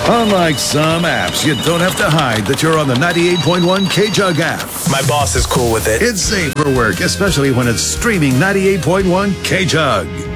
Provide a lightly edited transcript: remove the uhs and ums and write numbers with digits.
Unlike some apps, you don't have to hide that you're on the 98.1 KJUG app. My boss is cool with it. It's safe for work, especially when it's streaming 98.1 KJUG.